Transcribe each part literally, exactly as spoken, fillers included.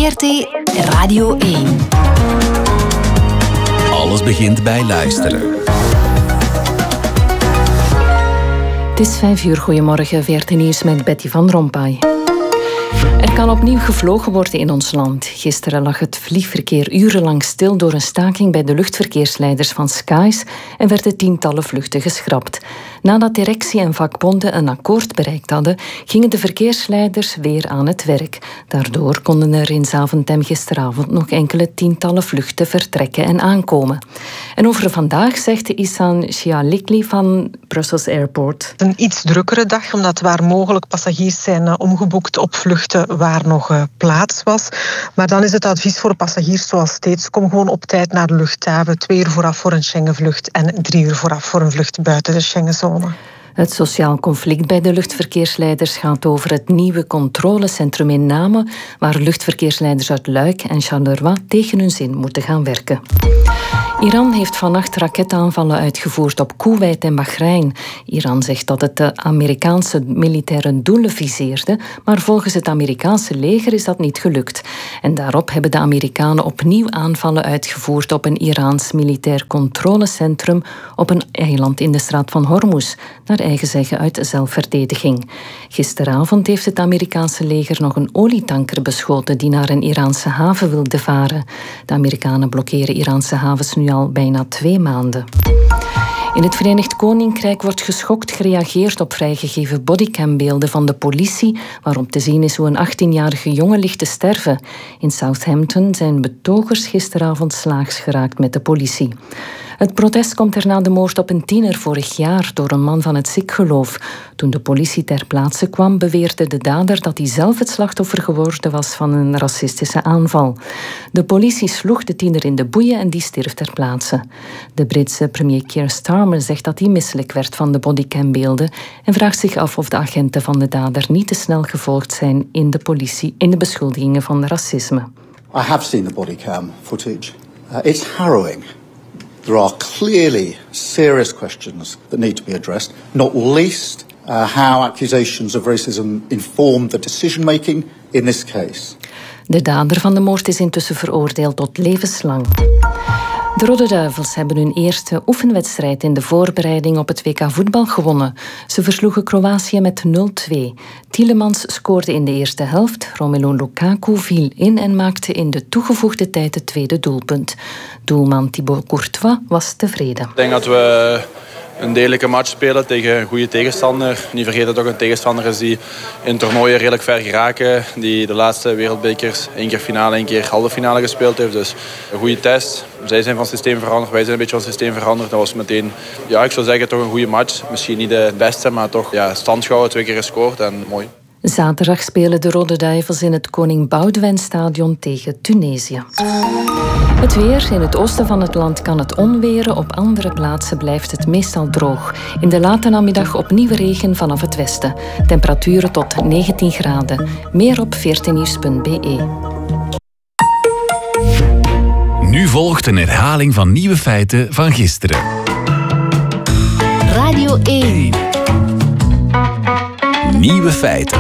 V R T Radio één. Alles begint bij luisteren. Het is vijf uur. Goedemorgen, V R T Nieuws met Betty van Rompuy. Er kan opnieuw gevlogen worden in ons land. Gisteren lag het vliegverkeer urenlang stil door een staking bij de luchtverkeersleiders van Skies en werden tientallen vluchten geschrapt. Nadat directie en vakbonden een akkoord bereikt hadden, gingen de verkeersleiders weer aan het werk. Daardoor konden er in Zaventem gisteravond nog enkele tientallen vluchten vertrekken en aankomen. En over vandaag zegt Ihsan Shialikli van Brussels Airport. Een iets drukkere dag, omdat waar mogelijk passagiers zijn uh, omgeboekt op vluchten waar nog uh, plaats was. Maar dan is het advies voor passagiers zoals steeds: kom gewoon op tijd naar de luchthaven. Twee uur vooraf voor een Schengenvlucht en drie uur vooraf voor een vlucht buiten de Schengenzone. Het sociaal conflict bij de luchtverkeersleiders gaat over het nieuwe controlecentrum in Namen, waar luchtverkeersleiders uit Luik en Charleroi tegen hun zin moeten gaan werken. Iran heeft vannacht raketaanvallen uitgevoerd op Koeweit en Bahrein. Iran zegt dat het de Amerikaanse militaire doelen viseerde, maar volgens het Amerikaanse leger is dat niet gelukt. En daarop hebben de Amerikanen opnieuw aanvallen uitgevoerd op een Iraans militair controlecentrum op een eiland in de straat van Hormuz, naar eigen zeggen uit zelfverdediging. Gisteravond heeft het Amerikaanse leger nog een olietanker beschoten die naar een Iraanse haven wilde varen. De Amerikanen blokkeren Iraanse havens nu al bijna twee maanden. In het Verenigd Koninkrijk wordt geschokt gereageerd op vrijgegeven bodycambeelden van de politie, waarop te zien is hoe een achttienjarige jongen ligt te sterven. In Southampton zijn betogers gisteravond slaags geraakt met de politie. Het protest komt er na de moord op een tiener vorig jaar door een man van het Sikh-geloof. Toen de politie ter plaatse kwam, beweerde de dader dat hij zelf het slachtoffer geworden was van een racistische aanval. De politie sloeg de tiener in de boeien en die stierf ter plaatse. De Britse premier Keir Starmer zegt dat hij misselijk werd van de bodycambeelden en vraagt zich af of de agenten van de dader niet te snel gevolgd zijn in de politie in de beschuldigingen van racisme. I have seen the bodycam footage. Uh, it's harrowing. There are clearly serious questions that need to be addressed, not least uh, how accusations of racism informed the decision-making in this case. De dader van de moord is intussen veroordeeld tot levenslang. De Rode Duivels hebben hun eerste oefenwedstrijd in de voorbereiding op het W K voetbal gewonnen. Ze versloegen Kroatië met nul twee. Tielemans scoorde in de eerste helft, Romelu Lukaku viel in en maakte in de toegevoegde tijd het tweede doelpunt. Doelman Thibaut Courtois was tevreden. Ik denk dat we een degelijke match spelen tegen een goede tegenstander. Niet vergeten dat het ook een tegenstander is die in toernooien redelijk ver geraken. Die de laatste wereldbekers één keer finale, één keer halve finale gespeeld heeft. Dus een goede test. Zij zijn van systeem veranderd, wij zijn een beetje van systeem veranderd. Dat was meteen, ja, ik zou zeggen, toch een goede match. Misschien niet de beste, maar toch ja, stand gehouden, twee keer gescoord en mooi. Zaterdag spelen de Rode Duivels in het Koning Boudewijn-stadion tegen Tunesië. Het weer. In het oosten van het land kan het onweren. Op andere plaatsen blijft het meestal droog. In de late namiddag opnieuw regen vanaf het westen. Temperaturen tot negentien graden. Meer op veertien-nieuws punt b e. Nu volgt een herhaling van nieuwe feiten van gisteren. Radio één. Nieuwe feiten.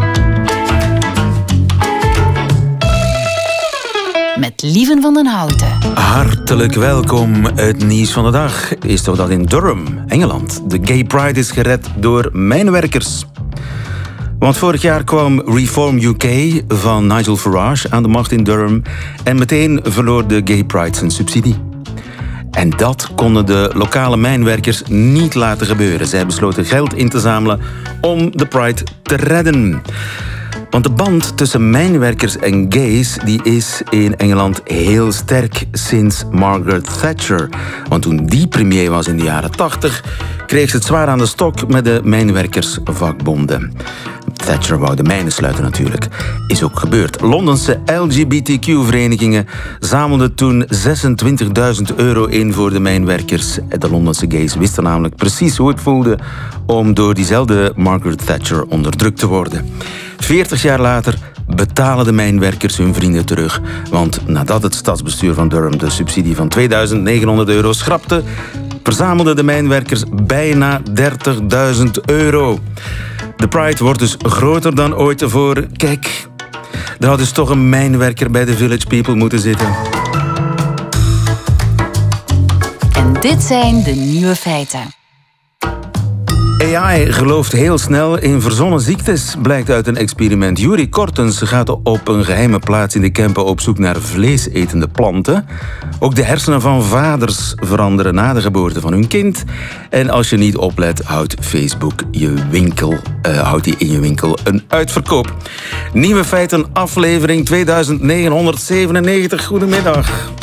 Met Lieven van den Houten. Hartelijk welkom. Het nieuws van de dag is toch dat in Durham, Engeland, de Gay Pride is gered door mijnwerkers. Want vorig jaar kwam Reform U K van Nigel Farage aan de macht in Durham en meteen verloor de Gay Pride zijn subsidie. En dat konden de lokale mijnwerkers niet laten gebeuren. Zij besloten geld in te zamelen om de Pride te redden. Want de band tussen mijnwerkers en gays die is in Engeland heel sterk sinds Margaret Thatcher. Want toen die premier was in de jaren tachtig, kreeg ze het zwaar aan de stok met de mijnwerkersvakbonden. Thatcher wou de mijnen sluiten natuurlijk. Is ook gebeurd. Londense L G B T Q-verenigingen zamelden toen zesentwintigduizend euro in voor de mijnwerkers. De Londense gays wisten namelijk precies hoe het voelde om door diezelfde Margaret Thatcher onderdrukt te worden. Veertig jaar later betalen de mijnwerkers hun vrienden terug. Want nadat het stadsbestuur van Durham de subsidie van tweeduizend negenhonderd euro schrapte, verzamelden de mijnwerkers bijna dertigduizend euro. De Pride wordt dus groter dan ooit tevoren. Kijk, Er had dus toch een mijnwerker bij de Village People moeten zitten. En dit zijn de nieuwe feiten. A I gelooft heel snel in verzonnen ziektes, blijkt uit een experiment. Yuri Kortens gaat op een geheime plaats in de Kempen op zoek naar vleesetende planten. Ook de hersenen van vaders veranderen na de geboorte van hun kind. En als je niet oplet, houdt Facebook je winkel, uh, houdt die in je winkel een uitverkoop. Nieuwe feiten, aflevering tweeduizend negenhonderdzevenennegentig. Goedemiddag.